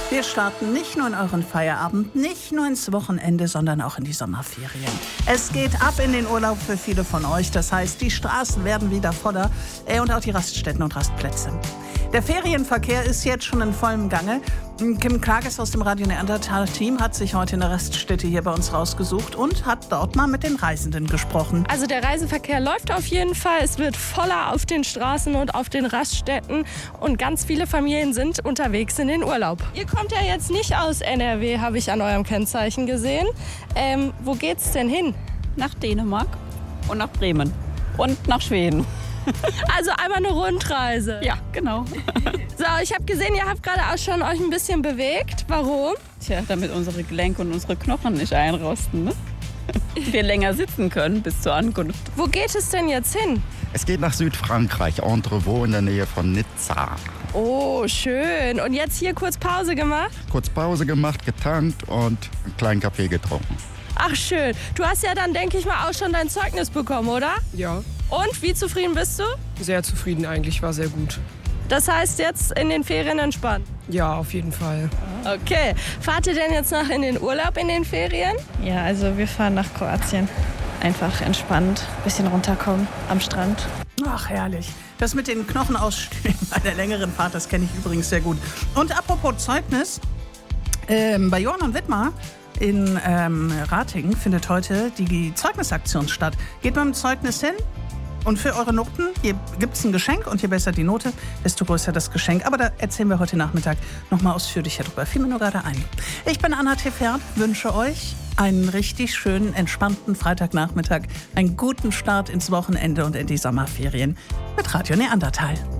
Wir starten nicht nur in euren Feierabend, nicht nur ins Wochenende, sondern auch in die Sommerferien. Es geht ab in den Urlaub für viele von euch. Das heißt, die Straßen werden wieder voller und auch die Raststätten und Rastplätze. Der Ferienverkehr ist jetzt schon in vollem Gange. Kim Klages aus dem Radio Neandertal-Team hat sich heute eine Raststätte hier bei uns rausgesucht und hat dort mal mit den Reisenden gesprochen. Also der Reiseverkehr läuft auf jeden Fall. Es wird voller auf den Straßen und auf den Raststätten. Und ganz viele Familien sind unterwegs in den Urlaub. Ihr kommt ja jetzt nicht aus NRW, habe ich an eurem Kennzeichen gesehen. Wo geht's denn hin? Nach Dänemark und nach Bremen und nach Schweden. Also einmal eine Rundreise. Ja, genau. So, ich habe gesehen, ihr habt gerade auch schon euch ein bisschen bewegt. Warum? Tja, damit unsere Gelenke und unsere Knochen nicht einrosten, ne? Wir länger sitzen können bis zur Ankunft. Wo geht es denn jetzt hin? Es geht nach Südfrankreich, Entrevaux in der Nähe von Nizza. Oh, schön. Und jetzt hier kurz Pause gemacht? Kurz Pause gemacht, getankt und einen kleinen Kaffee getrunken. Ach, schön. Du hast ja dann, denke ich mal, auch schon dein Zeugnis bekommen, oder? Ja, Und, wie zufrieden bist du? sehr zufrieden eigentlich, war sehr gut. Das heißt, jetzt in den Ferien entspannt? Ja, auf jeden Fall. Okay. Fahrt ihr denn jetzt noch in den Urlaub in den Ferien? Ja, also wir fahren nach Kroatien. Einfach entspannt, bisschen runterkommen am Strand. Ach, herrlich. Das mit den Knochen ausstehen bei der längeren Fahrt, das kenne ich übrigens sehr gut. Und apropos Zeugnis, bei Johann und Wittmar in Ratingen findet heute die Zeugnisaktion statt. Geht mit dem Zeugnis hin und für eure Noten, hier gibt es ein Geschenk und je besser die Note, desto größer das Geschenk. Aber da erzählen wir heute Nachmittag nochmal ausführlicher drüber. Fiel mir nur gerade ein. Ich bin Anna Tefert, wünsche euch einen richtig schönen, entspannten Freitagnachmittag, einen guten Start ins Wochenende und in die Sommerferien mit Radio Neandertal.